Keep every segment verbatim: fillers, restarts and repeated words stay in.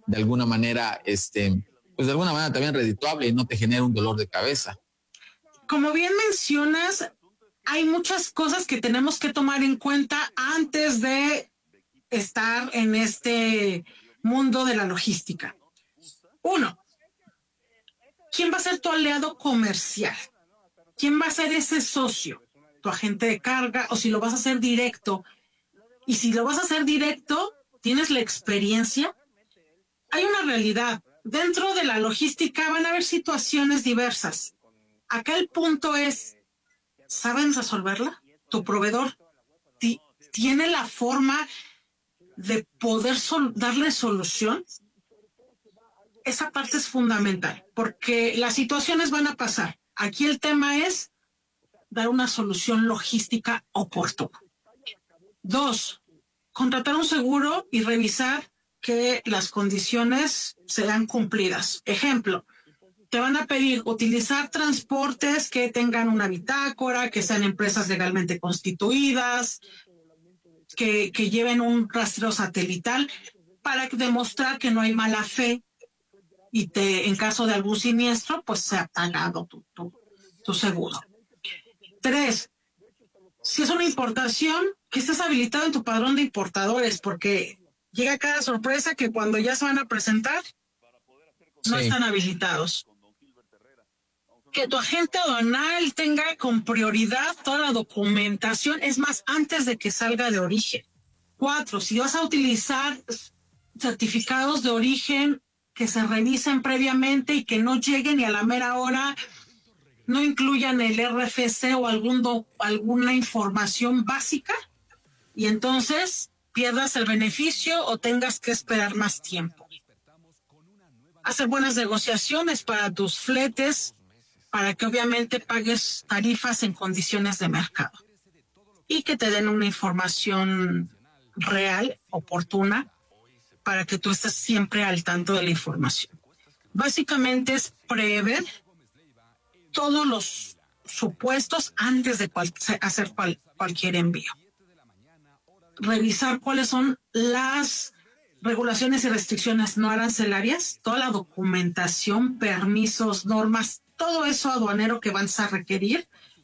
de alguna manera, este, pues de alguna manera también redituable y no te genera un dolor de cabeza. Como bien mencionas, hay muchas cosas que tenemos que tomar en cuenta antes de estar en este mundo de la logística. Uno, ¿quién va a ser tu aliado comercial? ¿Quién va a ser ese socio? ¿Tu agente de carga? O si lo vas a hacer directo. Y si lo vas a hacer directo, ¿tienes la experiencia? Hay una realidad. Dentro de la logística van a haber situaciones diversas. Acá el punto es, ¿saben resolverla? ¿Tu proveedor t- tiene la forma de poder sol- darle solución? Esa parte es fundamental, porque las situaciones van a pasar. Aquí el tema es dar una solución logística oportuna. Dos, contratar un seguro y revisar que las condiciones sean cumplidas. Ejemplo, te van a pedir utilizar transportes que tengan una bitácora, que sean empresas legalmente constituidas, que, que lleven un rastreo satelital para demostrar que no hay mala fe y te, en caso de algún siniestro, pues se ha pagado tu, tu, tu seguro. Tres, si es una importación, que estés habilitado en tu padrón de importadores, porque llega cada sorpresa que cuando ya se van a presentar, no sí. están habilitados. Que tu agente aduanal tenga con prioridad toda la documentación, es más, antes de que salga de origen. Cuatro, si vas a utilizar certificados de origen que se revisen previamente y que no lleguen y a la mera hora no incluyan el R F C o algún do, alguna información básica y entonces pierdas el beneficio o tengas que esperar más tiempo. Hacer buenas negociaciones para tus fletes, para que obviamente pagues tarifas en condiciones de mercado y que te den una información real, oportuna, para que tú estés siempre al tanto de la información. Básicamente es prever todos los supuestos antes de cual, hacer cual, cualquier envío. Revisar cuáles son las regulaciones y restricciones no arancelarias, toda la documentación, permisos, normas, todo eso aduanero que vas a requerir.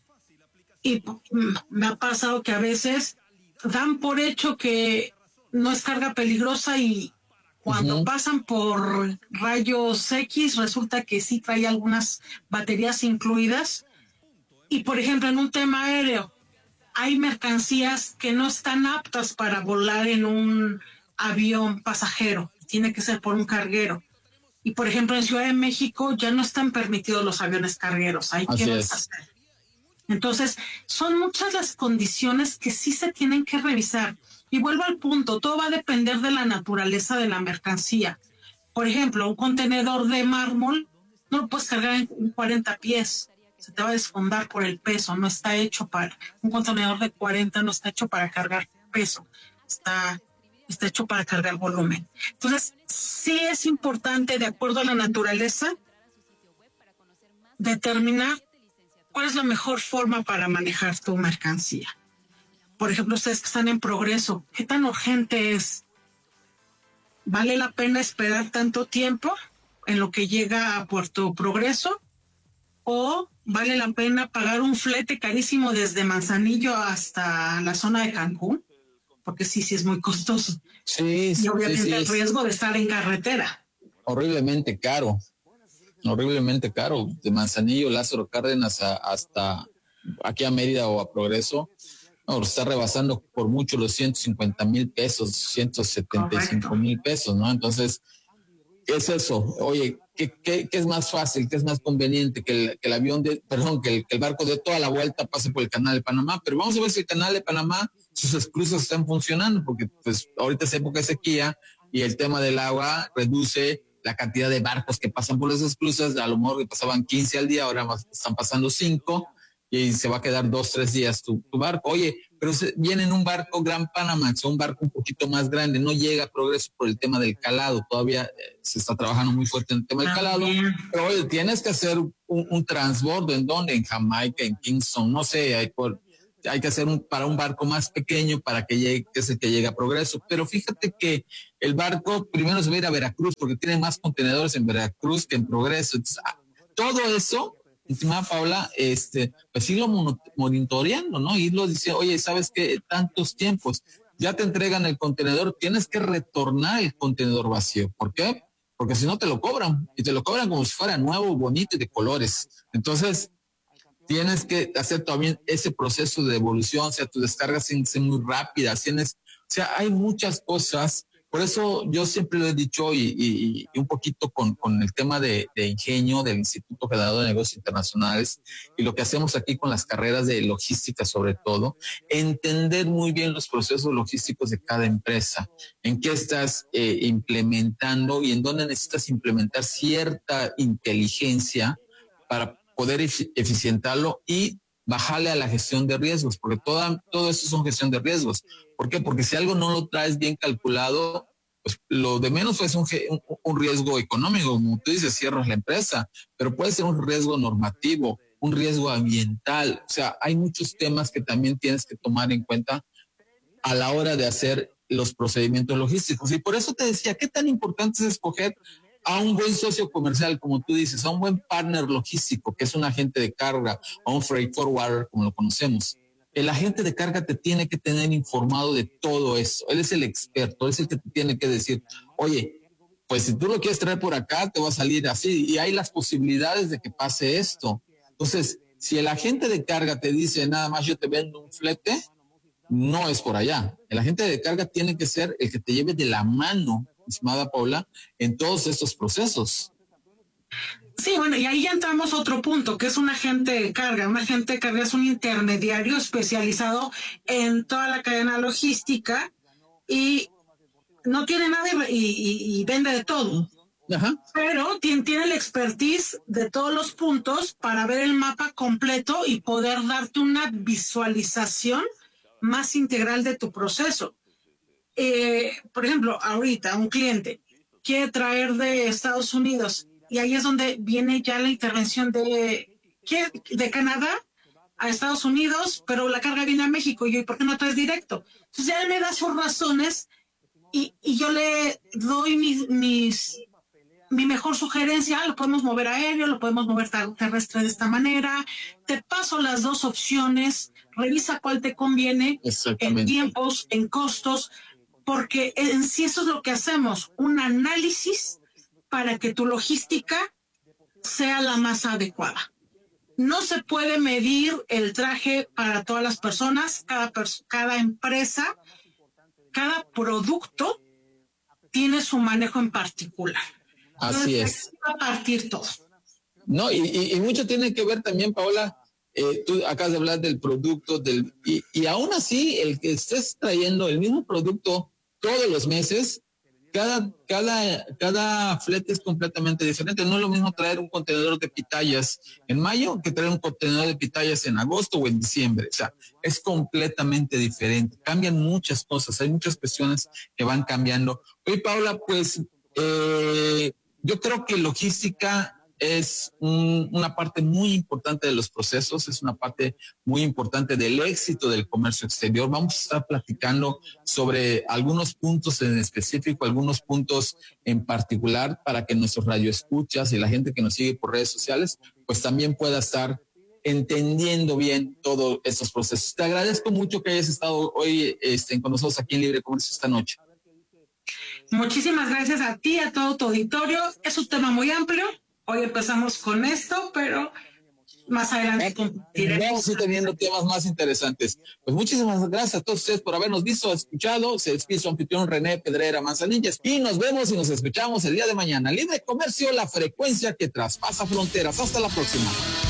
Y me ha pasado que a veces dan por hecho que no es carga peligrosa y cuando uh-huh. pasan por rayos X resulta que sí trae algunas baterías incluidas. Y por ejemplo, en un tema aéreo, hay mercancías que no están aptas para volar en un avión pasajero. Tiene que ser por un carguero. Y por ejemplo, en Ciudad de México ya no están permitidos los aviones cargueros. Hay que hacer. Entonces, son muchas las condiciones que sí se tienen que revisar. Y vuelvo al punto, todo va a depender de la naturaleza de la mercancía. Por ejemplo, un contenedor de mármol no lo puedes cargar en cuarenta pies. Se te va a desfondar por el peso. No está hecho para... Un contenedor de cuarenta no está hecho para cargar peso. Está, está hecho para cargar volumen. Entonces, sí es importante, de acuerdo a la naturaleza, determinar cuál es la mejor forma para manejar tu mercancía. Por ejemplo, ustedes que están en Progreso, ¿qué tan urgente es? ¿Vale la pena esperar tanto tiempo en lo que llega a Puerto Progreso? ¿O vale la pena pagar un flete carísimo desde Manzanillo hasta la zona de Cancún? Porque sí, sí es muy costoso. Sí, y obviamente sí, sí, el riesgo de estar en carretera. Horriblemente caro. Horriblemente caro. De Manzanillo, Lázaro Cárdenas a, hasta aquí a Mérida o a Progreso. No, está rebasando por mucho los ciento cincuenta mil pesos, ciento setenta y cinco mil pesos, ¿no? Entonces, ¿qué es eso? Oye, ¿qué, qué, qué es más fácil? ¿Qué es más conveniente? Que el, que el avión de, perdón, que el, que el barco dé toda la vuelta, pase por el canal de Panamá, pero vamos a ver si el canal de Panamá, sus esclusas están funcionando, porque pues ahorita es época de sequía y el tema del agua reduce la cantidad de barcos que pasan por esas esclusas. A lo mejor que pasaban quince al día, ahora más, están pasando cinco. Y se va a quedar dos, tres días tu, tu barco. Oye, pero se, viene en un barco Gran Panamax, un barco un poquito más grande, no llega a Progreso por el tema del calado, todavía eh, se está trabajando muy fuerte en el tema del calado, pero oye, tienes que hacer un, un transbordo, ¿en dónde? En Jamaica, en Kingston, no sé, hay por, hay que hacer un, para un barco más pequeño para que llegue, que es el que llegue a Progreso. Pero fíjate que el barco primero se va a ir a Veracruz porque tiene más contenedores en Veracruz que en Progreso. Entonces, todo eso, estimada Paula, este, pues irlo monitoreando, ¿no? Irlo diciendo, oye, ¿sabes qué? Tantos tiempos, ya te entregan el contenedor, tienes que retornar el contenedor vacío. ¿Por qué? Porque si no te lo cobran, y te lo cobran como si fuera nuevo, bonito y de colores. Entonces, tienes que hacer también ese proceso de devolución, o sea, tus descargas tienen que ser muy rápidas, tienes, o sea, hay muchas cosas. Por eso yo siempre lo he dicho y, y, y un poquito con, con el tema de, de ingenio del Instituto Federal de Negocios Internacionales y lo que hacemos aquí con las carreras de logística sobre todo, entender muy bien los procesos logísticos de cada empresa, en qué estás eh, implementando y en dónde necesitas implementar cierta inteligencia para poder efic- eficientarlo y bajarle a la gestión de riesgos, porque toda, todo eso son gestión de riesgos. ¿Por qué? Porque si algo no lo traes bien calculado, pues lo de menos es un, un, un riesgo económico, como tú dices, cierras la empresa, pero puede ser un riesgo normativo, un riesgo ambiental. O sea, hay muchos temas que también tienes que tomar en cuenta a la hora de hacer los procedimientos logísticos. Y por eso te decía, ¿qué tan importante es escoger a un buen socio comercial, como tú dices, a un buen partner logístico, que es un agente de carga, a un freight forwarder, como lo conocemos? El agente de carga te tiene que tener informado de todo eso. Él es el experto, él es el que te tiene que decir, oye, pues si tú lo quieres traer por acá, te va a salir así, y hay las posibilidades de que pase esto. Entonces, si el agente de carga te dice, nada más yo te vendo un flete, no es por allá. El agente de carga tiene que ser el que te lleve de la mano, estimada Paula, en todos estos procesos. Sí, bueno, y ahí ya entramos a otro punto, que es un agente de carga. Un agente de carga es un intermediario especializado en toda la cadena logística y no tiene nada y, y, y vende de todo. Ajá. Pero tiene, tiene el expertise de todos los puntos para ver el mapa completo y poder darte una visualización más integral de tu proceso. Eh, por ejemplo, ahorita un cliente quiere traer de Estados Unidos y ahí es donde viene ya la intervención de, de Canadá a Estados Unidos, pero la carga viene a México. Y yo, ¿por qué no traes directo? Entonces ya él me da sus razones y, y yo le doy mis, mis, mi mejor sugerencia. Lo podemos mover aéreo, lo podemos mover terrestre de esta manera. Te paso las dos opciones, revisa cuál te conviene en tiempos, en costos, porque en sí eso es lo que hacemos, un análisis para que tu logística sea la más adecuada. No se puede medir el traje para todas las personas, cada, pers- cada empresa, cada producto tiene su manejo en particular. Así es. Va a partir todo. No, y, y, y mucho tiene que ver también, Paola, eh, tú acabas de hablar del producto, del y, y aún así, el que estés trayendo el mismo producto todos los meses, cada, cada, cada flete es completamente diferente. No es lo mismo traer un contenedor de pitayas en mayo que traer un contenedor de pitayas en agosto o en diciembre. O sea, es completamente diferente. Cambian muchas cosas, hay muchas cuestiones que van cambiando. Oye, Paula, pues eh, yo creo que logística es un, una parte muy importante de los procesos, es una parte muy importante del éxito del comercio exterior. Vamos a estar platicando sobre algunos puntos en específico, algunos puntos en particular para que nuestros radioescuchas y la gente que nos sigue por redes sociales, pues también pueda estar entendiendo bien todos estos procesos. Te agradezco mucho que hayas estado hoy este, con nosotros aquí en Libre Comercio esta noche. Muchísimas gracias a ti, a todo tu auditorio. Es un tema muy amplio. Hoy empezamos con esto, pero más adelante compartiremos. Vamos a ir teniendo temas más interesantes. Pues muchísimas gracias a todos ustedes por habernos visto, escuchado. Se despide su anfitrión René Pedrera Manzanillas y nos vemos y nos escuchamos el día de mañana. Libre Comercio, la frecuencia que traspasa fronteras. Hasta la próxima.